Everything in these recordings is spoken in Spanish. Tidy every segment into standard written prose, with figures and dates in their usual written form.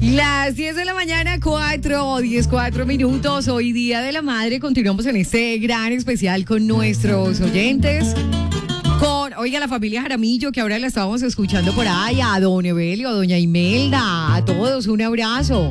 Las 10 de la mañana, 4 minutos. Hoy Día de la Madre. Continuamos en este gran especial con nuestros oyentes. Oiga, la familia Jaramillo, que ahora la estábamos escuchando por ahí. A don Evelio, a doña Imelda, a todos un abrazo.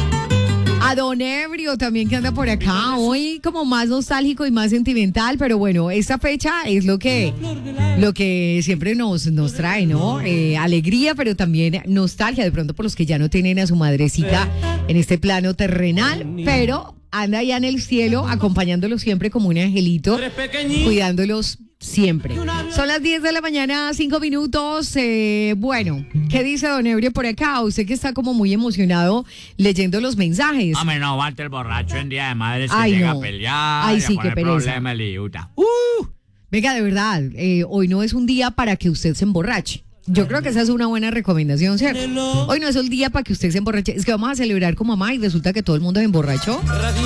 A don Ebrio también, que anda por acá. Hoy como más nostálgico y más sentimental, pero bueno, esta fecha es lo que siempre nos trae, ¿no? Alegría, pero también nostalgia, de pronto por los que ya no tienen a su madrecita en este plano terrenal, pero anda allá en el cielo acompañándolos siempre como un angelito, cuidándolos siempre. Son las 10 de la mañana, 5 minutos. Bueno, ¿qué dice don Ebrio por acá? Usted que está como muy emocionado leyendo los mensajes. Hombre, no aguante el borracho en Día de Madres que llega a pelear. Ay, sí, qué pereza. Venga, de verdad, hoy no es un día para que usted se emborrache. Yo creo que esa es una buena recomendación, ¿cierto? Hoy no es el día para que usted se emborrache. Es que vamos a celebrar con mamá y resulta que todo el mundo se emborrachó.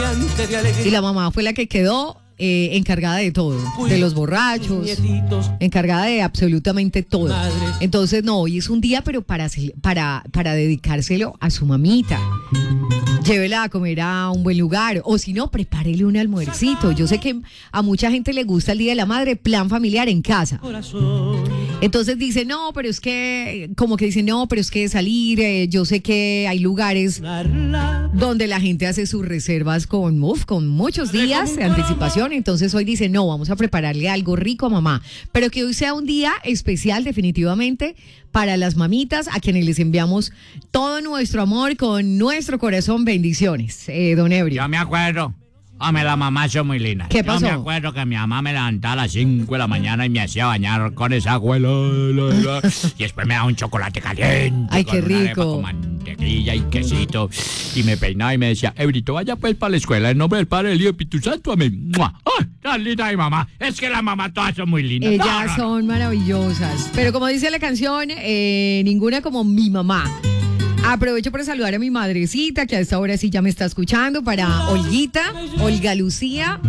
Y la mamá fue la que quedó encargada de todo, de los borrachos, encargada de absolutamente todo. Entonces, no, hoy es un día, pero para dedicárselo a su mamita. Llévela a comer a un buen lugar, o si no, prepárele un almuercito. Yo sé que a mucha gente le gusta el Día de la Madre, plan familiar en casa. Entonces dice, no, pero es que, como que dice, no, pero es que salir, yo sé que hay lugares donde la gente hace sus reservas con muchos días de anticipación. Entonces hoy dice, no, vamos a prepararle algo rico a mamá, pero que hoy sea un día especial definitivamente para las mamitas, a quienes les enviamos todo nuestro amor con nuestro corazón. Bendiciones, don Ebrio. Yo me acuerdo. Hombre, las mamás son muy lindas. ¿Qué pasó? Yo me acuerdo que mi mamá me levantaba a las 5 de la mañana y me hacía bañar con esa agua. Y después me daba un chocolate caliente. Ay, qué con una arepa rico. con mantequilla y quesito. Y me peinaba y me decía, Ebrito, vaya pues para la escuela. En nombre del Padre, del Hijo y del Espíritu Santo. Amén. ¡Ay, tan linda mi mamá! Es que las mamás todas son muy lindas. Ellas son maravillosas. Pero como dice la canción, ninguna como mi mamá. Aprovecho para saludar a mi madrecita, que a esta hora sí ya me está escuchando, para Olguita, Olga Lucía.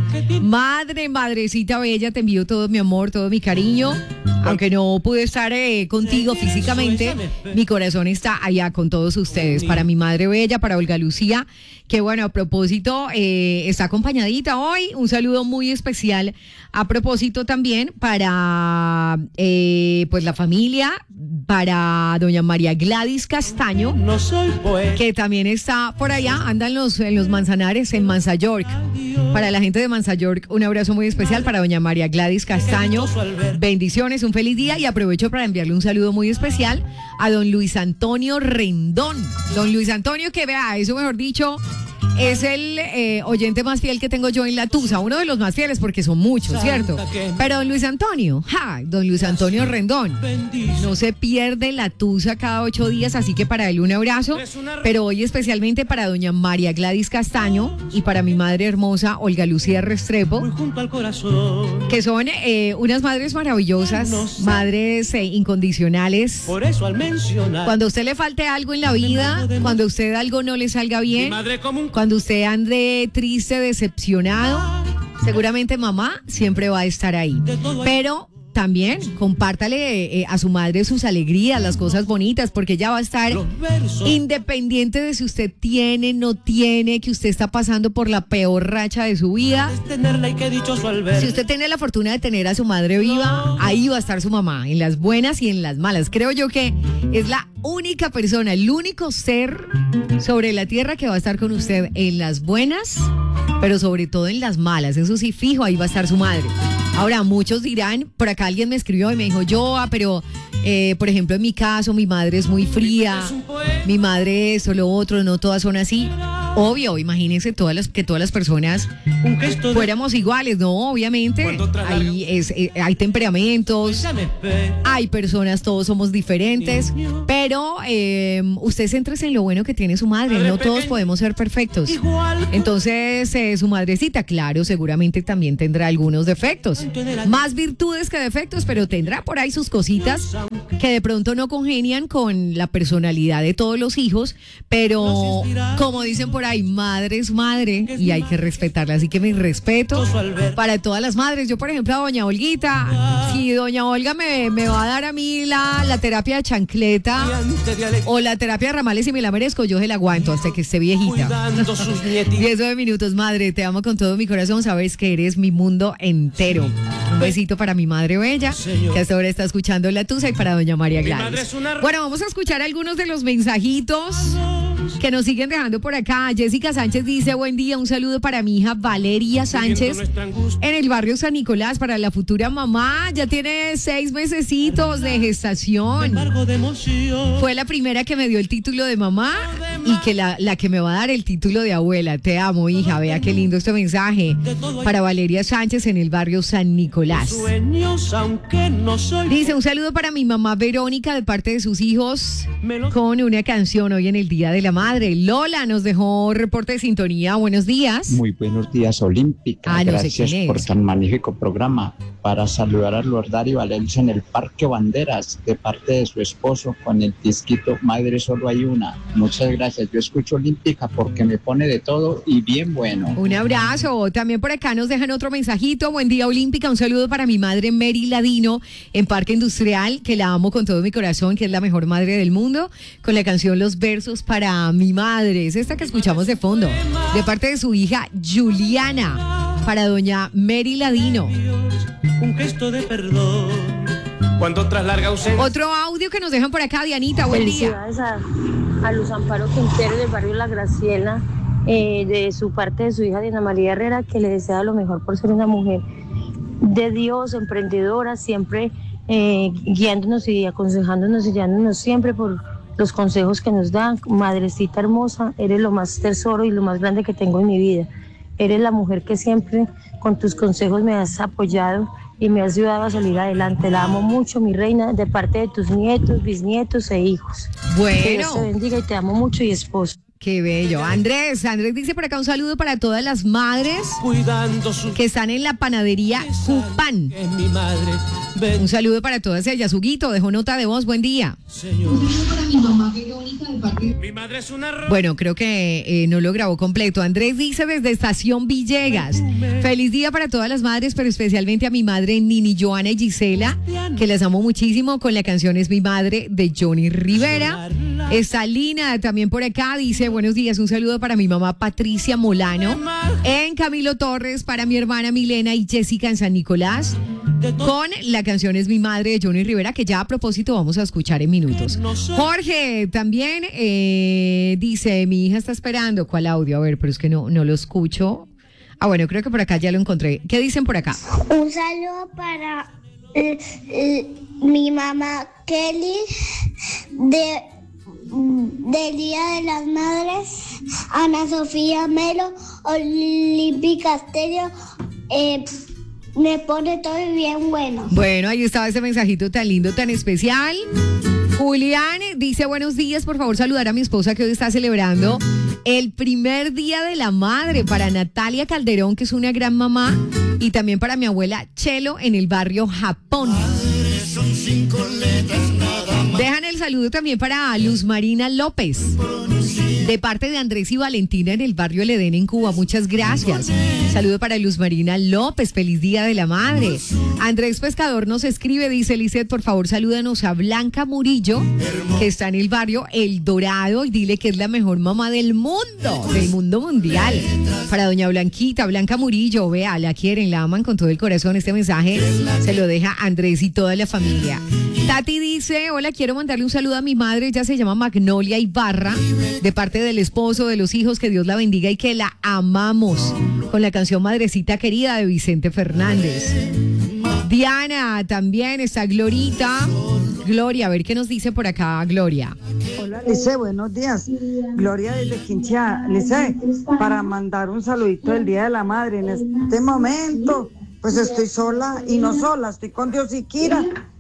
Madrecita bella, te envío todo mi amor, todo mi cariño. Aunque no pude estar contigo físicamente, mi corazón está allá con todos ustedes. Para mi madre bella, para Olga Lucía, que bueno, a propósito, está acompañadita hoy. Un saludo muy especial a propósito también para pues la familia, para doña María Gladys Castaño, que también está por allá, anda en los Manzanares, en Mansa York. Para la gente de Mansa York, un abrazo muy especial para doña María Gladys Castaño. Bendiciones, un feliz día, y aprovecho para enviarle un saludo muy especial a don Luis Antonio Rendón. Don Luis Antonio, que vea, eso mejor dicho, es el oyente más fiel que tengo yo en La Tusa, uno de los más fieles porque son muchos, ¿cierto? Pero don Luis Antonio, don Luis Antonio Rendón, no se pierde La Tusa cada 8 días, así que para él un abrazo, pero hoy especialmente para doña María Gladys Castaño y para mi madre hermosa Olga Lucía Restrepo, que son unas madres maravillosas, madres incondicionales. Cuando a usted le falte algo en la vida, cuando a usted algo no le salga bien, cuando usted ande triste, decepcionado, seguramente mamá siempre va a estar ahí. Pero también compártale a su madre sus alegrías, las cosas bonitas, porque ella va a estar independiente de si usted tiene, no tiene, que usted está pasando por la peor racha de su vida. Si usted tiene la fortuna de tener a su madre viva, ahí va a estar su mamá, en las buenas y en las malas. Creo yo que es la única persona, el único ser sobre la tierra que va a estar con usted en las buenas, pero sobre todo en las malas. Eso sí, fijo, ahí va a estar su madre. Ahora, muchos dirán, por acá alguien me escribió y me dijo, pero por ejemplo, en mi caso, mi madre es muy fría, mi madre esto, lo otro, no todas son así. Obvio, imagínense que todas las personas fuéramos iguales, ¿no? Obviamente, hay temperamentos, hay personas, todos somos diferentes, pero usted céntrese en lo bueno que tiene su madre, no todos podemos ser perfectos. Entonces, su madrecita, claro, seguramente también tendrá algunos defectos, más virtudes que defectos, pero tendrá por ahí sus cositas que de pronto no congenian con la personalidad de todos los hijos, pero como dicen por y madre es madre y hay que respetarla. Así que mi respeto para todas las madres. Yo, por ejemplo, a doña Olguita, si doña Olga me va a dar a mí la terapia de chancleta o la terapia de ramales y me la merezco, yo se la aguanto hasta que esté viejita. 10 minutos, madre, te amo con todo mi corazón. Sabes que eres mi mundo entero. Un besito para mi madre bella, que hasta ahora está escuchando La Tusa, y para doña María Gladys. Bueno, vamos a escuchar algunos de los mensajitos que nos siguen dejando por acá. Jessica Sánchez dice: buen día, un saludo para mi hija Valeria Sánchez en el barrio San Nicolás, para la futura mamá. Ya tiene 6 mesecitos de gestación. Fue la primera que me dio el título de mamá y que la que me va a dar el título de abuela. Te amo, hija. Vea qué lindo este mensaje para Valeria Sánchez en el barrio San Nicolás. Dice: un saludo para mi mamá Verónica de parte de sus hijos con una canción hoy en el Día de la Madre. Lola nos dejó reporte de sintonía. Buenos días. Muy buenos días, Olímpica. Gracias por tan magnífico programa. Para saludar a Lordario Valencia en el Parque Banderas de parte de su esposo con el disquito Madre Solo Hay Una. Muchas gracias. Yo escucho Olímpica porque me pone de todo y bien bueno. Un abrazo. También por acá nos dejan otro mensajito. Buen día, Olímpica. Un saludo para mi madre Mary Ladino en Parque Industrial, que la amo con todo mi corazón, que es la mejor madre del mundo, con la canción Los Versos para mi madre. Es esta que escuchamos de fondo, de parte de su hija Juliana, para doña Mary Ladino. Un gesto de perdón cuando tras larga ausencia. Otro audio que nos dejan por acá, Dianita. Buen día. Felicidades a Luz Amparo Quintero del barrio La Graciela, de su parte de su hija Diana María Herrera, que le desea lo mejor por ser una mujer de Dios, emprendedora, siempre guiándonos y aconsejándonos y guiándonos siempre por los consejos que nos dan. Madrecita hermosa, eres lo más tesoro y lo más grande que tengo en mi vida. Eres la mujer que siempre con tus consejos me has apoyado y me has ayudado a salir adelante. La amo mucho, mi reina, de parte de tus nietos, bisnietos e hijos. Bueno. Que Dios te bendiga y te amo mucho, y esposo. Qué bello. Andrés dice por acá: un saludo para todas las madres que están en la panadería Cupán. Un saludo para todas ellas. Huguito dejó nota de voz. Buen día. Bueno, creo que no lo grabó completo. Andrés dice desde Estación Villegas: feliz día para todas las madres, pero especialmente a mi madre Nini, Joana y Gisela, que las amo muchísimo, con la canción Es mi madre de Johnny Rivera. Está Lina también por acá, dice: buenos días, un saludo para mi mamá Patricia Molano en Camilo Torres, para mi hermana Milena y Jessica en San Nicolás, con la canción Es mi madre de Johnny Rivera, que ya a propósito vamos a escuchar en minutos. Jorge también dice: mi hija está esperando. ¿Cuál audio? A ver, pero es que no lo escucho. Ah, bueno, creo que por acá ya lo encontré. ¿Qué dicen por acá? Un saludo para mi mamá Kelly del Día de las Madres, Ana Sofía Melo, Olímpica Estéreo, me pone todo bien bueno. Bueno, ahí estaba ese mensajito tan lindo, tan especial. Julián dice: buenos días, por favor saludar a mi esposa que hoy está celebrando el primer Día de la Madre, para Natalia Calderón, que es una gran mamá, y también para mi abuela Chelo en el barrio Japón. Dejan el saludo también para Luz Marina López, de parte de Andrés y Valentina en el barrio El Edén en Cuba. Muchas gracias. Saludo para Luz Marina López. Feliz Día de la Madre. Andrés Pescador nos escribe, dice: Lizeth, por favor salúdanos a Blanca Murillo, que está en el barrio El Dorado, y dile que es la mejor mamá del mundo mundial. Para doña Blanquita, Blanca Murillo, vea, la quieren, la aman con todo el corazón. Este mensaje se lo deja Andrés y toda la familia. Tati dice: hola, quiero mandarle un saludo a mi madre, ella se llama Magnolia Ibarra, de parte del esposo, de los hijos, que Dios la bendiga y que la amamos, con la canción Madrecita Querida de Vicente Fernández. Diana también, está Glorita. Gloria, a ver qué nos dice por acá, Gloria. Hola, Lice, buenos días. Gloria desde Quinchá. Lice, para mandar un saludito del Día de la Madre. En este momento, pues estoy sola y no sola, estoy con Dios y Kira.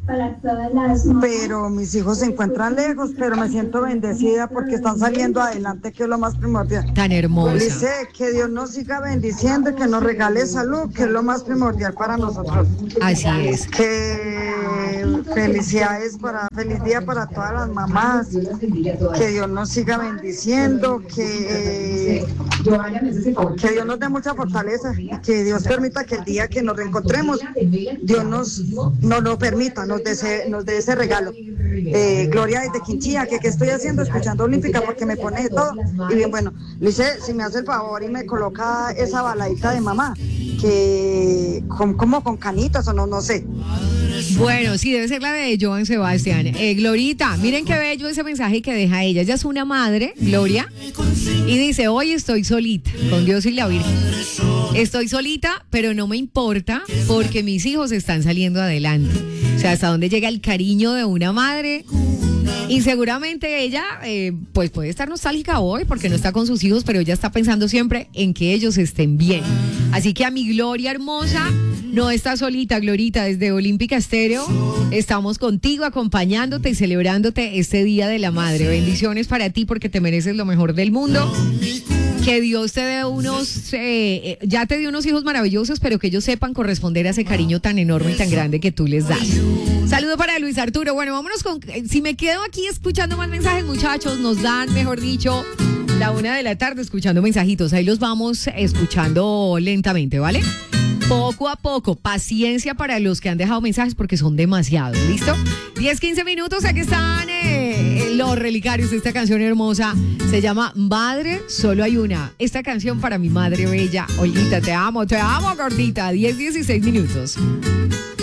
pero mis hijos se encuentran lejos, pero me siento bendecida porque están saliendo adelante, que es lo más primordial. Tan hermosa. Dice que Dios nos siga bendiciendo, que nos regale salud, que es lo más primordial para nosotros. Así es. Que feliz día para todas las mamás, que Dios nos siga bendiciendo, que Dios nos dé mucha fortaleza, que Dios permita que el día que nos reencontremos, Dios nos lo permita, nos dé ese regalo. Gloria desde Quinchía, que estoy haciendo, escuchando Olímpica, porque me pone de todo. Y bien, bueno, Lice, si me hace el favor y me coloca esa baladita de mamá, que como con canitas o no sé. Bueno, sí, debe ser la de Joan Sebastián. Glorita, miren qué bello ese mensaje que deja ella. Ella es una madre, Gloria, y dice: hoy estoy solita, con Dios y la Virgen. Estoy solita, pero no me importa porque mis hijos están saliendo adelante. O sea, hasta dónde llega el cariño de una madre. Y seguramente ella pues puede estar nostálgica hoy porque no está con sus hijos, pero ella está pensando siempre en que ellos estén bien. Así que a mi Gloria hermosa, no estás solita, Glorita, desde Olímpica Estéreo estamos contigo, acompañándote y celebrándote este Día de la Madre. Bendiciones para ti porque te mereces lo mejor del mundo. Que Dios te dé ya te dio unos hijos maravillosos, pero que ellos sepan corresponder a ese cariño tan enorme y tan grande que tú les das. Saludo para Luis Arturo. Bueno, vámonos si me quedo aquí escuchando más mensajes, muchachos, nos dan, mejor dicho, la 1:00 p.m. escuchando mensajitos. Ahí los vamos escuchando lentamente, ¿vale? Poco a poco, paciencia para los que han dejado mensajes porque son demasiados, ¿listo? 10-15 minutos, aquí están los relicarios de esta canción hermosa. Se llama Madre, solo hay una. Esta canción para mi madre bella. Olguita, te amo, gordita. 10-16 minutos.